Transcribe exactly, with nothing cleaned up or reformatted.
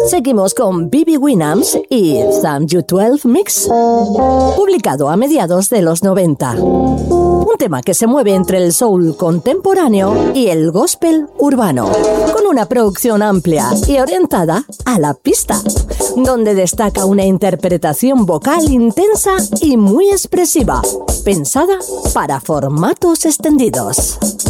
Seguimos con B B Winans y Sam You doce Mix, publicado a mediados de los noventa. Un tema que se mueve entre el soul contemporáneo y el gospel urbano, con una producción amplia y orientada a la pista, donde destaca una interpretación vocal intensa y muy expresiva, pensada para formatos extendidos.